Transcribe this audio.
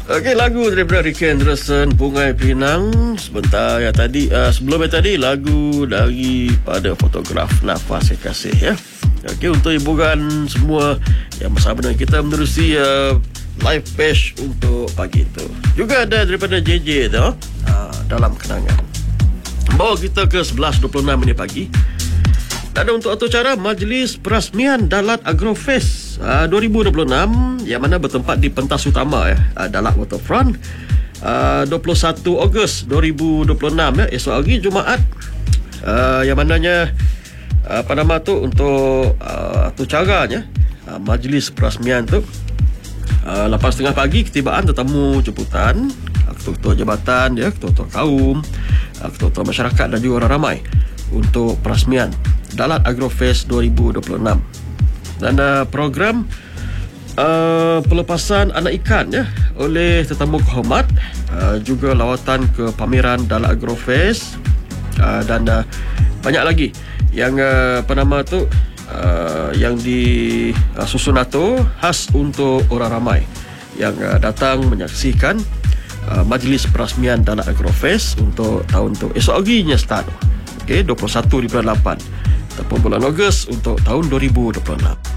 Okey, lagu daripada Ricky Anderson, Bunga Pinang. Sebentar yang tadi, sebelum yang tadi, lagu daripada fotograf Nafas Kekasih ya. Okey, untuk hiburan semua yang bersama dengan kita menerusi live page untuk pagi itu. Juga ada daripada JJ tu, Dalam Kenangan. Bawa kita ke 11.26 minit pagi. Dan untuk acara Majlis Perasmian Dalat Agrofest 2026 yang mana bertempat di pentas utama Dalat Waterfront 21 Ogos 2026 esok hari Jumaat, yang mananya untuk caranya Majlis Perasmian tu 8.30 pagi, ketibaan tetamu jemputan, ketua-ketua jabatan ketua-ketua kaum, ketua-ketua masyarakat dan juga orang ramai untuk perasmian Dalat Agrofest 2026. Dan program pelepasan anak ikan oleh tetamu kehormat, juga lawatan ke pameran Dalat Agrofest, dan banyak lagi yang yang disusun atur khas untuk orang ramai yang datang menyaksikan Majlis Perasmian Dalat Agrofest untuk tahun tu. Esok harinya start. Okey, 21 di bulan 8 ataupun bulan Ogos untuk tahun 2026.